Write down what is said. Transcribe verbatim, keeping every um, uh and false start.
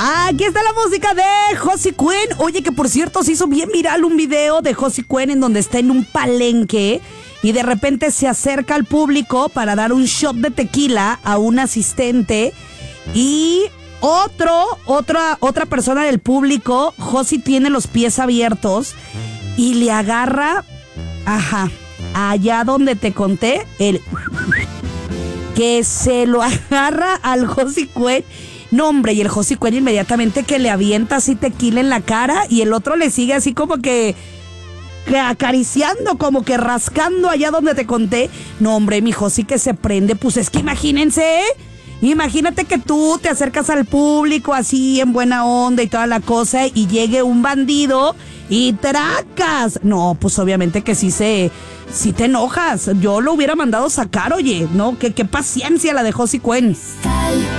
Aquí está la música de Josie Cuen. Oye, que por cierto se hizo bien viral un video de Josie Cuen en donde está en un palenque y de repente se acerca al público para dar un shot de tequila a un asistente y otro, otra, otra persona del público, Josie tiene los pies abiertos y le agarra, ajá, allá donde te conté, el que se lo agarra al Josie Cuen. No, hombre, y el Josie Cuen inmediatamente que le avienta así tequila en la cara y el otro le sigue así como que, que acariciando, como que rascando allá donde te conté. No, hombre, mi Josie que se prende, pues es que imagínense, ¿eh? Imagínate que tú te acercas al público así en buena onda y toda la cosa y llegue un bandido y tracas. No, pues obviamente que sí se, sí te enojas. Yo lo hubiera mandado sacar, oye, ¿no? Qué, qué paciencia la de Josie Cuen.